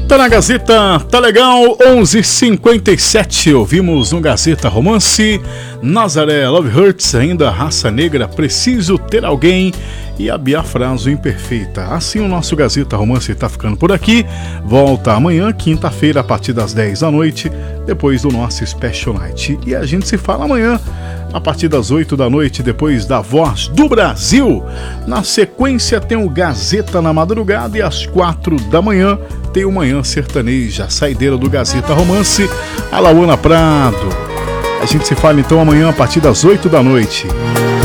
Tá na Gazeta, tá legal, 11h57, ouvimos no Gazeta Romance, Nazaré, Love Hurts, ainda Raça Negra, Preciso Ter Alguém e a Bia Fraso, Imperfeita. Assim o nosso Gazeta Romance tá ficando por aqui, volta amanhã, quinta-feira, a partir das 10 da noite, depois do nosso Special Night. E a gente se fala amanhã, a partir das 8 da noite, depois da Voz do Brasil. Na sequência tem o Gazeta na madrugada e às 4 da manhã tem o Manhã Sertaneja, saideira do Gazeta Romance, a Lauana Prado. A gente se fala então amanhã a partir das 8 da noite.